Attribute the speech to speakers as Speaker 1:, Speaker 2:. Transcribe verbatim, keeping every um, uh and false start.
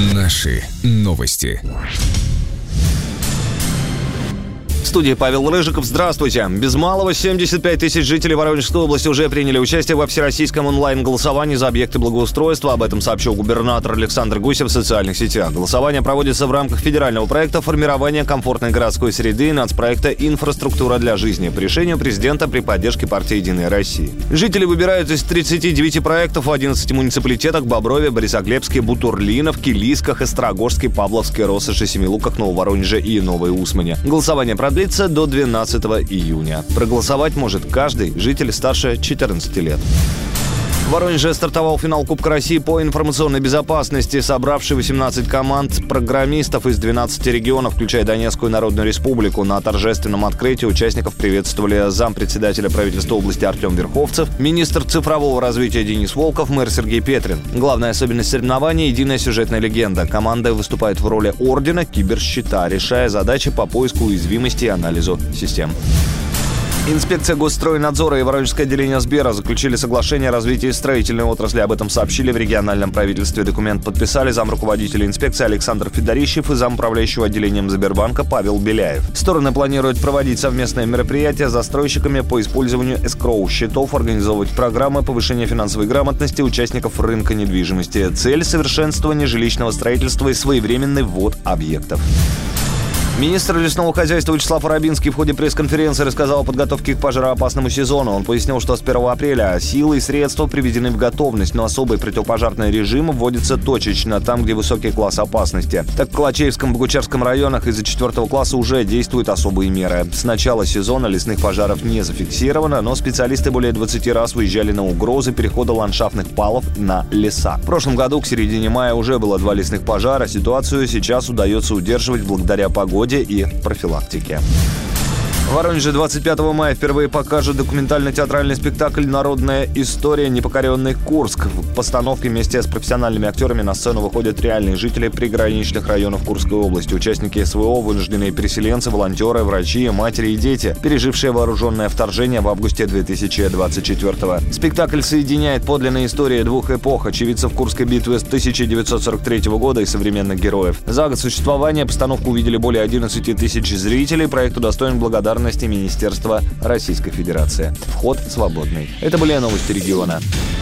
Speaker 1: Наши новости.
Speaker 2: В студии Павел Рыжиков. Здравствуйте. Без малого семьдесят пять тысяч жителей Воронежской области уже приняли участие во всероссийском онлайн-голосовании за объекты благоустройства. Об этом сообщил губернатор Александр Гусев в социальных сетях. Голосование проводится в рамках федерального проекта формирования комфортной городской среды и нацпроекта «Инфраструктура для жизни» по решению президента при поддержке партии «Единая Россия». Жители выбирают из тридцати девяти проектов в одиннадцати муниципалитетах: Боброве, Борисоглебске, Бутурлиновке, Лисках, Острогожске, Павловске, Россоши, Семилуках, Нововоронеже и Новой Усмане. Голосование продлится до двенадцатого июня. Проголосовать может каждый житель старше четырнадцати лет. В Воронеже стартовал финал Кубка России по информационной безопасности, собравший восемнадцать команд программистов из двенадцати регионов, включая Донецкую Народную Республику. На торжественном открытии участников приветствовали зампредседателя правительства области Артем Верховцев, министр цифрового развития Денис Волков, мэр Сергей Петрин. Главная особенность соревнований – единая сюжетная легенда. Команды выступают в роли ордена киберщита, решая задачи по поиску уязвимости и анализу систем. Инспекция Госстройнадзора и Воронежское отделение Сбера заключили соглашение о развитии строительной отрасли. Об этом сообщили в региональном правительстве. Документ подписали замруководителя инспекции Александр Федорищев и замуправляющего отделением Сбербанка Павел Беляев. Стороны планируют проводить совместные мероприятия с застройщиками по использованию эскроу-счетов, организовывать программы повышения финансовой грамотности участников рынка недвижимости. Цель – совершенствование жилищного строительства и своевременный ввод объектов. Министр лесного хозяйства Вячеслав Арабинский в ходе пресс-конференции рассказал о подготовке к пожароопасному сезону. Он пояснил, что с первого апреля силы и средства приведены в готовность, но особый противопожарный режим вводится точечно, там, где высокий класс опасности. Так, в Калачеевском и Богучарском районах из-за четвертого класса уже действуют особые меры. С начала сезона лесных пожаров не зафиксировано, но специалисты более двадцати раз выезжали на угрозы перехода ландшафтных палов на леса. В прошлом году к середине мая уже было два лесных пожара. Ситуацию сейчас удается удерживать благодаря погоде и профилактике. В Воронеже двадцать пятого мая впервые покажут документально-театральный спектакль «Народная история. Непокоренный Курск». В постановке вместе с профессиональными актерами на сцену выходят реальные жители приграничных районов Курской области, участники СВО, вынужденные переселенцы, волонтеры, врачи, матери и дети, пережившие вооруженное вторжение в августе две тысячи двадцать четвёртого. Спектакль соединяет подлинные истории двух эпох: очевидцев Курской битвы с тысяча девятьсот сорок третьего года и современных героев. За год существования постановку увидели более одиннадцати тысяч зрителей. Проект удостоен благодарности Министерства Российской Федерации. Вход свободный. Это были новости региона.